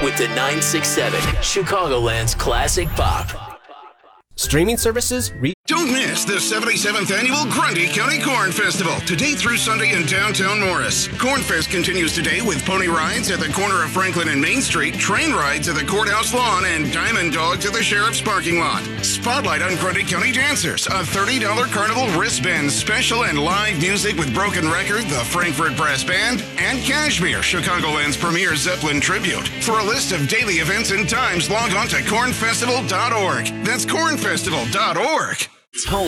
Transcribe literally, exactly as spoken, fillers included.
with the nine six seven, Chicagoland's classic pop. Streaming services. Re- Don't miss the seventy-seventh Annual Grundy County Corn Festival, today through Sunday in downtown Morris. Cornfest continues today with pony rides at the corner of Franklin and Main Street, train rides at the courthouse lawn, and diamond dogs at the sheriff's parking lot. Spotlight on Grundy County dancers, a thirty dollars carnival wristband special, and live music with Broken Record, the Frankfurt Brass Band, and Kashmir, Chicagoland's premier Zeppelin tribute. For a list of daily events and times, log on to corn festival dot org. That's corn festival dot org. Home